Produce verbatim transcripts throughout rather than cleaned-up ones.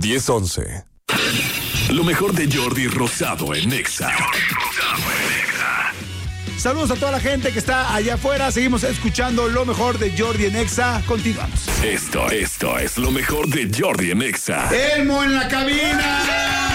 diez once. Lo mejor de Jordi Rosado en Nexa. Saludos a toda la gente que está allá afuera. Seguimos escuchando lo mejor de Jordi en Nexa. Continuamos. Esto, esto es lo mejor de Jordi en Nexa. ¡Elmo en la cabina!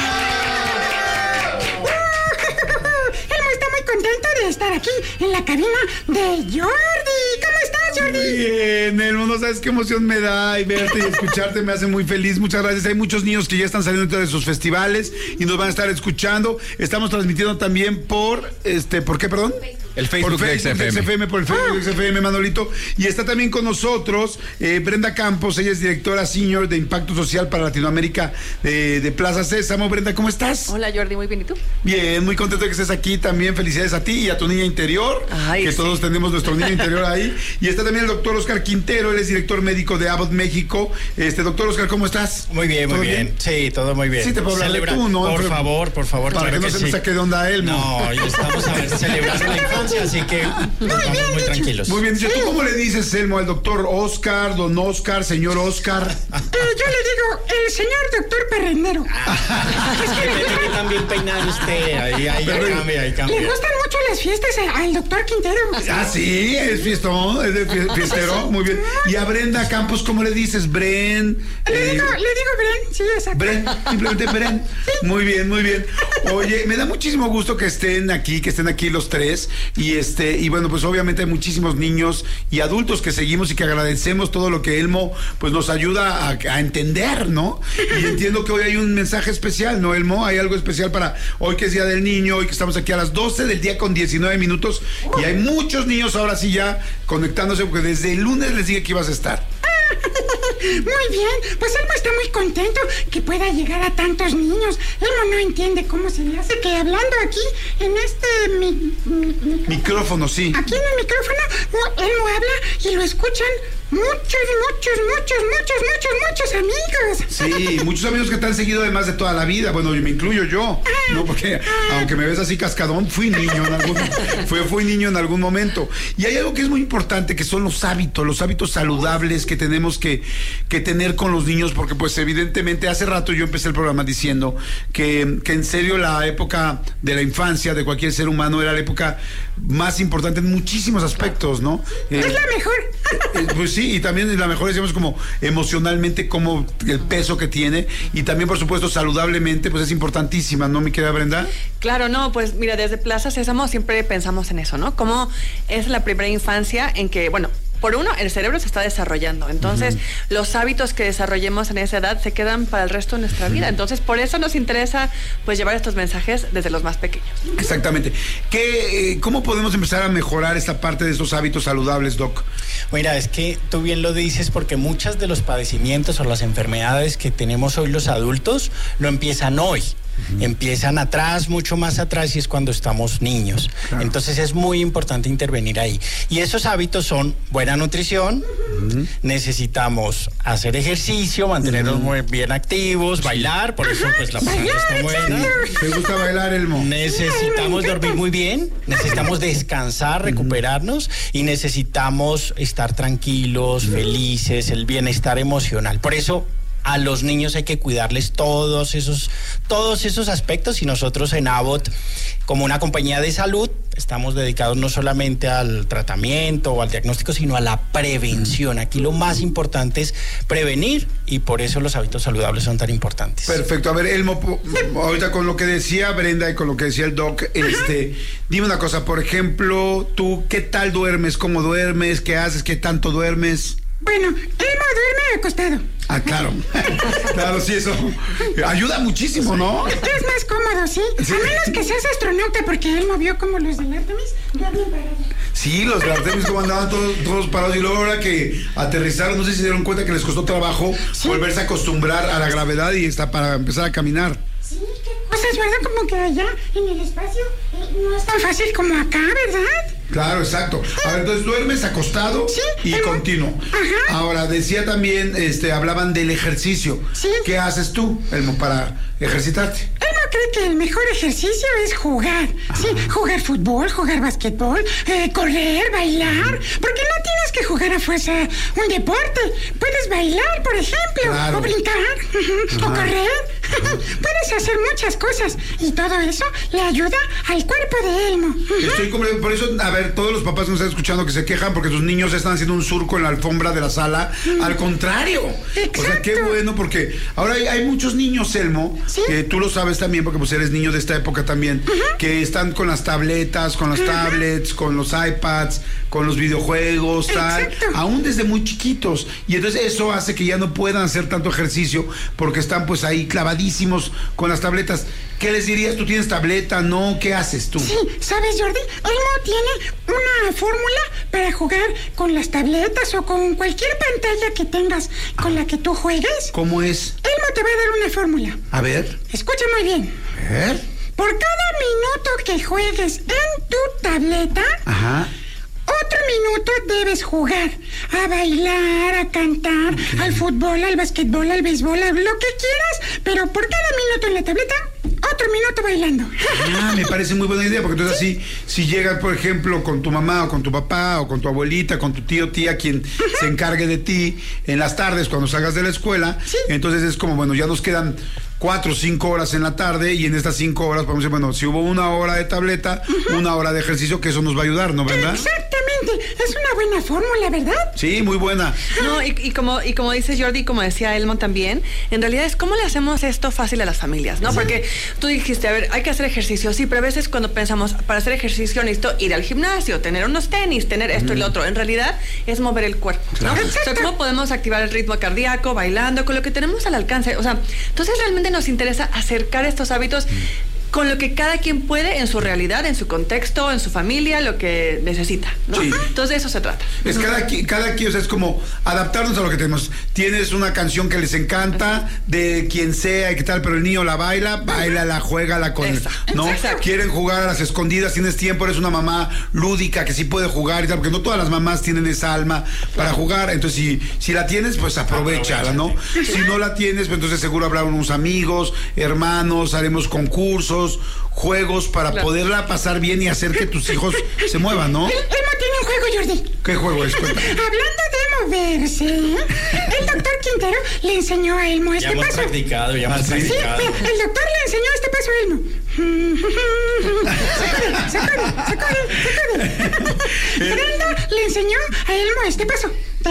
Elmo está muy contento de estar aquí en la cabina de Jordi. ¿Cómo estás, Jordi? Muy bien, Elmo, no sabes qué emoción me da, y verte y escucharte me hace muy feliz. Muchas gracias. Hay muchos niños que ya están saliendo de sus festivales y nos van a estar escuchando. Estamos transmitiendo también por, este, ¿por qué, perdón? El Facebook, por Facebook de X F M. Por el Facebook de X F M, Manolito. Y está también con nosotros eh, Brenda Campos. Ella es directora senior de Impacto Social para Latinoamérica de, de Plaza Sésamo. Brenda, ¿cómo estás? Hola, Jordi, muy bien. ¿Y tú? Bien, muy contento de que estés aquí. También felicidades a ti y a tu niña interior. Ay, que sí. todos tenemos nuestro niño interior ahí. Y está también el doctor Oscar Quintero. Él es director médico de Abbott México. Este, doctor Oscar, ¿cómo estás? Muy bien, muy bien? bien. Sí, todo muy bien. Sí, te puedo hablar Celebra... de tú, ¿no? Por Pero... favor, por favor. Para claro que no que se sí. me saque de onda él. No, ya estamos a ver, celebrando la infancia, así que nos vamos muy tranquilos. Muy bien, dicho. ¿Tú cómo le dices, Elmo, al doctor Oscar, don Oscar, señor Oscar? Eh, yo le digo, el señor doctor Perrendero. Es que tiene que también peinar usted. Ahí, ahí ya cambia, ahí cambia. Le gustan mucho las fiestas a- al doctor Quintero. Ah, sí, es fiestón, es de fie- fiestero, muy bien. Y a Brenda Campos, ¿cómo le dices? Bren. Le eh, digo, le digo Bren, sí, exacto. Bren, simplemente Bren. Muy bien, muy bien. Oye, me da muchísimo gusto que estén aquí, que estén aquí los tres. Y este, y bueno, pues obviamente hay muchísimos niños y adultos que seguimos y que agradecemos todo lo que Elmo pues nos ayuda a, a entender, ¿no? Y entiendo que hoy hay un mensaje especial, ¿no, Elmo? Hay algo especial para hoy que es Día del Niño, hoy que estamos aquí a las doce del día con diecinueve minutos. Y hay muchos niños ahora sí ya conectándose, porque desde el lunes les dije que ibas a estar. Muy bien, pues Elmo está muy contento que pueda llegar a tantos niños. Elmo no entiende cómo se le hace que hablando aquí en este mi, mi- mi- Micrófono, sí. aquí en el micrófono, no, Elmo habla y lo escuchan muchos, muchos, muchos, muchos, muchos, muchos amigos. Sí, muchos amigos que te han seguido además de toda la vida. Bueno, me incluyo yo, ¿no? Porque aunque me ves así cascadón, fui niño en algún fui, fui niño en algún momento. Y hay algo que es muy importante, que son los hábitos, los hábitos saludables que tenemos que, que tener con los niños, porque pues evidentemente hace rato yo empecé el programa diciendo que, que en serio la época de la infancia de cualquier ser humano era la época más importante en muchísimos aspectos, ¿no? Eh, Es la mejor. eh, pues sí, y también la mejor, decíamos, como emocionalmente, como el peso que tiene, y también, por supuesto, saludablemente, pues es importantísima, ¿no, mi querida Brenda? Claro, no, pues mira, desde Plaza Sésamo siempre pensamos en eso, ¿no? Cómo es la primera infancia en que, bueno, por uno, el cerebro se está desarrollando. Entonces, uh-huh. los hábitos que desarrollemos en esa edad se quedan para el resto de nuestra vida. Entonces, por eso nos interesa, pues, llevar estos mensajes desde los más pequeños. Exactamente. ¿Qué, eh, ¿Cómo podemos empezar a mejorar esta parte de estos hábitos saludables, Doc? Mira, es que tú bien lo dices, porque muchas de los padecimientos o las enfermedades que tenemos hoy los adultos lo empiezan hoy. Uh-huh. Empiezan atrás, mucho más atrás, y es cuando estamos niños. Claro. Entonces es muy importante intervenir ahí. Y esos hábitos son buena nutrición, uh-huh. necesitamos hacer ejercicio, mantenernos uh-huh. muy bien activos, bailar, por eso pues la palabra está buena. ¿Te gusta bailar, Elmo? Necesitamos dormir muy bien, necesitamos descansar, recuperarnos, y necesitamos estar tranquilos, uh-huh. felices, el bienestar emocional. Por eso a los niños hay que cuidarles todos esos, todos esos aspectos, y nosotros en Abbott, como una compañía de salud, estamos dedicados no solamente al tratamiento o al diagnóstico, sino a la prevención. Aquí lo más importante es prevenir, y por eso los hábitos saludables son tan importantes. Perfecto. A ver, Elmo, ahorita con lo que decía Brenda y con lo que decía el Doc, este, dime una cosa, por ejemplo, tú, ¿qué tal duermes? ¿Cómo duermes? ¿Qué haces? ¿Qué tanto duermes? Bueno, Elmo duerme acostado. Ah, claro. Claro, sí, eso ayuda muchísimo, ¿no? Es más cómodo, ¿sí? ¿sí? A menos que seas astronauta, porque él movió como los del Artemis, ya bien parado. Sí, los del Artemis como andaban todos, todos parados, y luego ahora que aterrizaron, no sé si se dieron cuenta que les costó trabajo ¿sí? volverse a acostumbrar a la gravedad y está para empezar a caminar. Sí, qué cosas, ¿verdad? Como que allá en el espacio eh, no es tan fácil como acá, ¿verdad? Claro, exacto. A ver, entonces duermes acostado sí, y pero... continuo. Ajá. Ahora, decía también, este, hablaban del ejercicio. Sí. ¿Qué haces tú, Elmo, para ejercitarte? Elmo cree que el mejor ejercicio es jugar. Ajá. Sí, jugar fútbol, jugar basquetbol, eh, correr, bailar. Porque no tienes tienes que jugar a fuerza un deporte. Puedes bailar, por ejemplo, claro. o brincar, Ajá. o correr. Ajá. Puedes hacer muchas cosas y todo eso le ayuda al cuerpo de Elmo. Ajá. Estoy como, por eso, a ver, todos los papás que nos están escuchando que se quejan porque sus niños están haciendo un surco en la alfombra de la sala. Mm. Al contrario. Exacto. O sea, qué bueno, porque ahora hay, hay muchos niños, Elmo, ¿sí? que tú lo sabes también, porque pues eres niño de esta época también, uh-huh. que están con las tabletas, con las uh-huh. tablets, con los iPads, con los videojuegos, tal, exacto. aún desde muy chiquitos. Y entonces eso hace que ya no puedan hacer tanto ejercicio porque están pues ahí clavadísimos con las tabletas. ¿Qué les dirías? ¿Tú tienes tableta? ¿No? ¿Qué haces tú? Sí, ¿sabes, Jordi? Elmo tiene una fórmula para jugar con las tabletas o con cualquier pantalla que tengas con la que tú juegues. ¿Cómo es? Elmo te va a dar una fórmula. A ver. Escucha muy bien. A ver. Por cada minuto que juegues en tu tableta... Ajá. Otro minuto debes jugar a bailar, a cantar, okay. al fútbol, al basquetbol, al béisbol, a lo que quieras, pero por cada minuto en la tableta, otro minuto bailando. Ah, me parece muy buena idea, porque entonces ¿sí? así, si llegas, por ejemplo, con tu mamá o con tu papá o con tu abuelita, con tu tío, tía, quien uh-huh. se encargue de ti en las tardes cuando salgas de la escuela, ¿sí? Entonces es como, bueno, ya nos quedan cuatro o cinco horas en la tarde y en estas cinco horas podemos decir, bueno, si hubo una hora de tableta, uh-huh. una hora de ejercicio, que eso nos va a ayudar, ¿no, verdad? Exactamente, es una buena fórmula, ¿verdad? Sí, muy buena. No, y, y como y como dice Jordi, como decía Elmo también, en realidad es cómo le hacemos esto fácil a las familias, ¿no? Sí. Porque tú dijiste, a ver, hay que hacer ejercicio, sí, pero a veces cuando pensamos, para hacer ejercicio necesito ir al gimnasio, tener unos tenis, tener esto mm. y lo otro, en realidad es mover el cuerpo, ¿no? Claro. O sea, ¿cómo podemos activar el ritmo cardíaco, bailando, con lo que tenemos al alcance? O sea, entonces realmente nos interesa acercar estos hábitos con lo que cada quien puede en su realidad, en su contexto, en su familia, lo que necesita, ¿no? Sí. Entonces de eso se trata. Es cada quien, cada quien, o sea, es como adaptarnos a lo que tenemos. Tienes una canción que les encanta, de quien sea y qué tal, pero el niño la baila, baila, la juega, la con, ¿no? Exacto. Quieren jugar a las escondidas, tienes tiempo, eres una mamá lúdica que sí puede jugar y tal, porque no todas las mamás tienen esa alma para jugar. Entonces, si, si la tienes, pues aprovechala, ¿no? Si no la tienes, pues entonces seguro habrá unos amigos, hermanos, haremos concursos, juegos para claro. poderla pasar bien y hacer que tus hijos se muevan, ¿no? Elmo tiene un juego, Jordi. ¿Qué juego es? Cuéntame. Hablando de moverse, el doctor Quintero le enseñó a Elmo este ya hemos paso. practicado, ya hemos practicado. Sí, el doctor le enseñó este paso a Elmo. Sacude, sacude, sacude, sacude. Brenda le enseñó a Elmo este paso. Y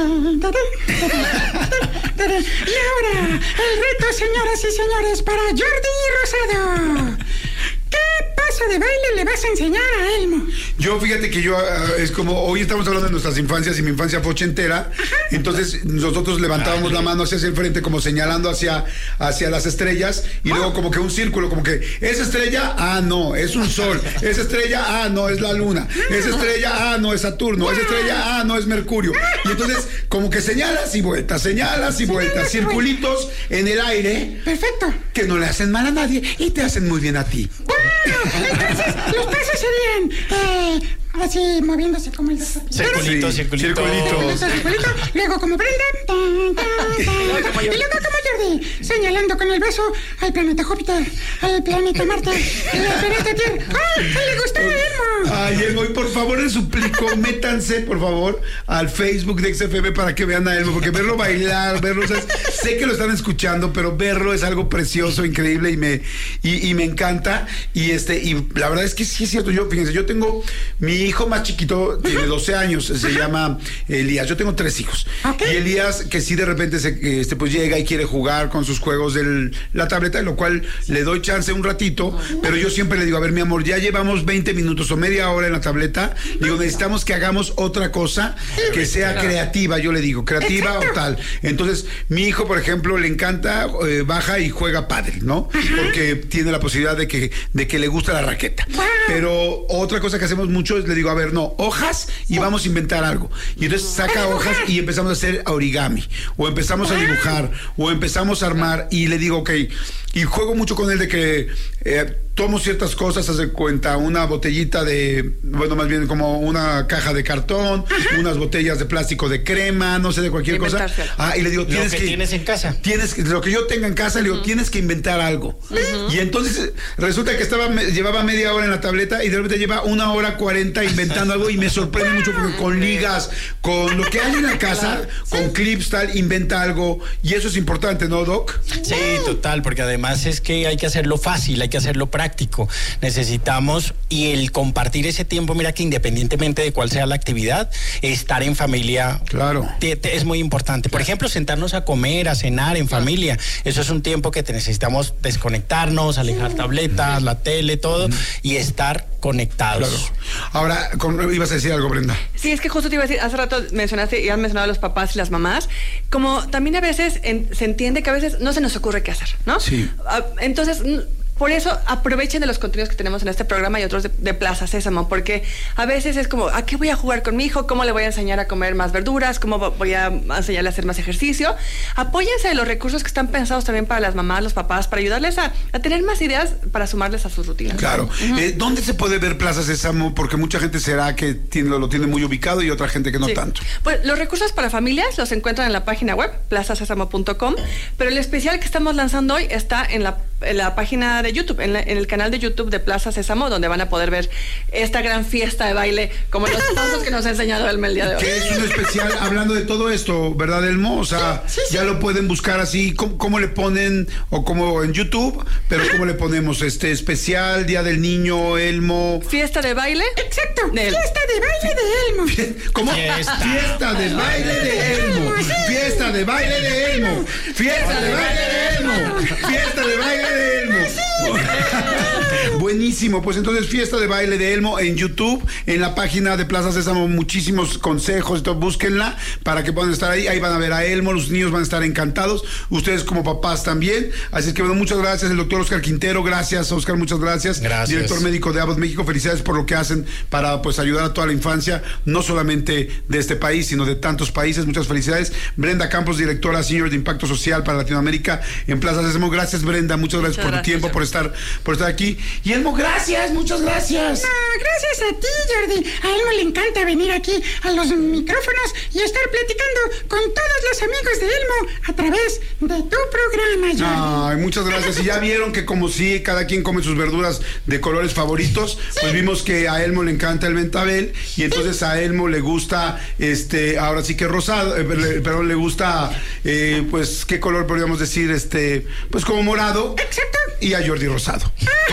ahora, el reto, señoras y señores, para Jordi Rosado. ¿Qué paso de baile le vas a enseñar a Elmo? Yo, fíjate que yo, uh, es como, hoy estamos hablando de nuestras infancias y mi infancia fue ochentera, ajá. Entonces nosotros levantábamos Ay. la mano hacia el frente como señalando hacia, hacia las estrellas y oh. luego como que un círculo, como que, ¿es estrella? Ah, no, es un sol. ¿Es estrella? Ah, no, es la luna. ¿Es estrella? Ah, no, es Saturno. ¿Es estrella? Ah, no, es Mercurio. Y entonces como que señalas y vueltas, señalas y vueltas, circulitos en el aire. Perfecto. Que no le hacen mal a nadie y te hacen muy bien a ti. Bueno, entonces los pasos serían eh, así moviéndose como el doctor. Circulito, sí, circulito. Circulitos. Circulito, luego como Brenda. Tan, tan, tan, y luego como Jordi, señalando con el beso al planeta Júpiter, al planeta Marte y al planeta Tierra. ¡Ay, le gustó a Elmo! Ay, Elmo, y por favor les suplico, métanse, por favor, al Facebook de X F M para que vean a Elmo, porque verlo bailar, verlo, o sea, sé que lo están escuchando, pero verlo es algo precioso, increíble y me, y, y me encanta. Y este, y la verdad es que sí es cierto. Yo, fíjense, yo tengo, mi hijo más chiquito tiene doce años, se llama Elías. Yo tengo tres hijos. Okay. Y Elías, que sí de repente se, este, pues llega y quiere jugar con sus juegos de la tableta, lo cual le doy chance un ratito, pero yo siempre le digo, a ver, mi amor, ya llevamos veinte minutos o media hora en la tableta. Digo, necesitamos que hagamos otra cosa que sea creativa, yo le digo, creativa Exacto. o tal. Entonces, mi hijo, por ejemplo, le encanta, eh, baja y juega pádel, ¿no? Porque tiene la posibilidad de que, de que le gusta la raqueta. Wow. Pero otra cosa que hacemos mucho es, le digo, a ver, no, hojas y vamos a inventar algo. Y entonces saca hojas y empezamos a hacer origami, o empezamos a dibujar, o empezamos a armar, y le digo, ok, y juego mucho con él de que eh, tomo ciertas cosas, haz de cuenta, una botellita de, bueno, más bien como una caja de cartón, ajá, unas botellas de plástico de crema, no sé, de cualquier cosa. Ah, y le digo, tienes lo que, que tienes en casa. Tienes lo que yo tenga en casa, le digo, uh-huh, tienes que inventar algo. Uh-huh. Y entonces resulta que estaba llevaba media hora en la tableta y de repente lleva una hora cuarenta inventando algo y me sorprende mucho porque con ligas, con lo que hay en la casa, claro, con clips tal, inventa algo y eso es importante, ¿no, Doc? Sí, total, porque además es que hay que hacerlo fácil, hay que hacerlo práctico. Necesitamos, y el compartir ese tiempo, mira que independientemente de cuál sea la actividad, estar en familia, claro, te, te, es muy importante. Por ejemplo, sentarnos a comer, a cenar en familia, eso es un tiempo que te necesitamos desconectarnos, alejar tabletas, la tele, todo, y estar conectados. Claro. Ahora, con, ibas a decir algo, Brenda. Sí, es que justo te iba a decir, hace rato mencionaste y has mencionado a los papás y las mamás, como también a veces en, se entiende que a veces no se nos ocurre qué hacer, ¿no? Sí. Entonces, por eso aprovechen de los contenidos que tenemos en este programa y otros de, de Plaza Sésamo, porque a veces es como, ¿a qué voy a jugar con mi hijo? ¿Cómo le voy a enseñar a comer más verduras? ¿Cómo voy a enseñarle a hacer más ejercicio? Apóyense de los recursos que están pensados también para las mamás, los papás, para ayudarles a, a tener más ideas para sumarles a sus rutinas. Claro. Uh-huh. Eh, ¿Dónde se puede ver Plaza Sésamo? Porque mucha gente será que tiene, lo tiene muy ubicado y otra gente que no, sí, tanto. Pues los recursos para familias los encuentran en la página web, plaza sésamo punto com, pero el especial que estamos lanzando hoy está en la, en la página de YouTube, en, la, en el canal de YouTube de Plaza Sésamo, donde van a poder ver esta gran fiesta de baile, como los pasos que nos ha enseñado Elmo el día de hoy. Que es un especial hablando de todo esto, ¿verdad, Elmo? O sea, sí, sí, ya sí, lo pueden buscar así, ¿cómo, cómo le ponen? O como en YouTube, pero ¿cómo le ponemos? Este especial, Día del Niño, Elmo. Fiesta de baile. Exacto, de fiesta de baile de Elmo. ¿Cómo? Fiesta, fiesta de baile de Elmo. Fiesta de baile de Elmo. Fiesta de baile de Elmo. Fiesta de baile de Elmo. Buenísimo, pues entonces fiesta de baile de Elmo en YouTube, en la página de Plaza Sésamo, muchísimos consejos, entonces búsquenla para que puedan estar ahí, ahí van a ver a Elmo, los niños van a estar encantados, ustedes como papás también, así que bueno, muchas gracias, el doctor Oscar Quintero, gracias, Oscar, muchas gracias, gracias, director médico de Abbott México, felicidades por lo que hacen para pues ayudar a toda la infancia, no solamente de este país, sino de tantos países, muchas felicidades. Brenda Campos, directora senior de Impacto Social para Latinoamérica en Plaza Sésamo, gracias Brenda, muchas gracias muchas por gracias, tu tiempo, por estar, por estar aquí. Y Elmo, gracias, muchas gracias. No, gracias a ti, Jordi. A Elmo le encanta venir aquí a los micrófonos y estar platicando con todos los amigos de Elmo a través de tu programa, Jordi. Ay, muchas gracias. Y ya vieron que como si cada quien come sus verduras de colores favoritos, sí, pues vimos que a Elmo le encanta el ventabel y entonces sí, a Elmo le gusta, este, ahora sí que rosado, eh, pero le gusta, eh, pues, ¿qué color podríamos decir? Este, pues como morado. Exacto. Y a Jordi rosado.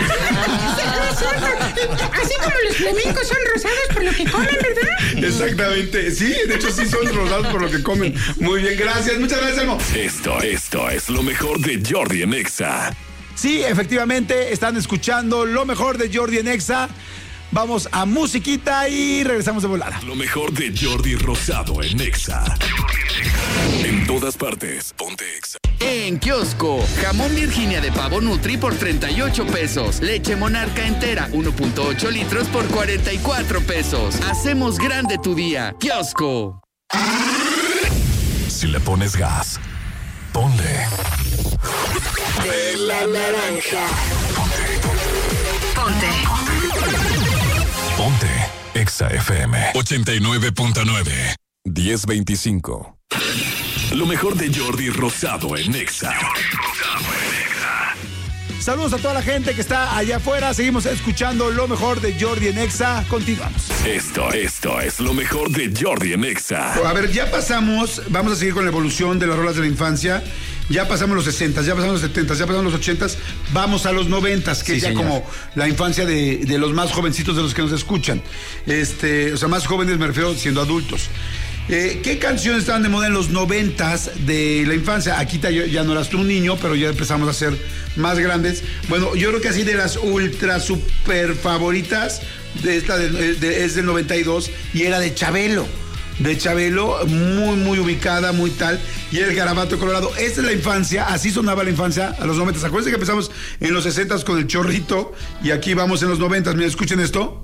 Así como los flamencos son rosados por lo que comen, ¿verdad? Exactamente, sí, de hecho sí son rosados por lo que comen. Muy bien, gracias, muchas gracias, Elmo. Esto, esto es lo mejor de Jordi en Exa. Sí, efectivamente, están escuchando lo mejor de Jordi en Exa. Vamos a musiquita y regresamos de volada. Lo mejor de Jordi Rosado en Exa. En todas partes, ponte Exa. En kiosco, jamón Virginia de pavo Nutri por treinta y ocho pesos. Leche Monarca entera, uno punto ocho litros por cuarenta y cuatro pesos. Hacemos grande tu día. Kiosco. Si le pones gas, ponle. De la naranja. Ponte. Ponte Exa F M ochenta y nueve punto nueve. diez veinticinco. Lo mejor de Jordi Rosado en Exa. Saludos a toda la gente que está allá afuera. Seguimos escuchando lo mejor de Jordi en Exa. Continuamos. Esto, esto es lo mejor de Jordi en Exa. A ver, ya pasamos, vamos a seguir con la evolución de las rolas de la infancia. Ya pasamos los sesentas, ya pasamos los setentas, ya pasamos los ochentas, vamos a los noventas, que sí, es ya señor, como la infancia de, de los más jovencitos de los que nos escuchan. Este, o sea, más jóvenes me refiero siendo adultos. Eh, ¿Qué canciones estaban de moda en los noventas de la infancia? Aquí ya, ya no eras tú un niño, pero ya empezamos a ser más grandes. Bueno, yo creo que así de las ultra super favoritas, de esta de, de, es del noventa y dos y era de Chabelo. De Chabelo, muy, muy ubicada, muy tal, y el Garabato Colorado. Esta es la infancia, así sonaba la infancia a los noventas. Acuérdense que empezamos en los sesentas con el Chorrito, y aquí vamos en los noventas. Miren, escuchen esto.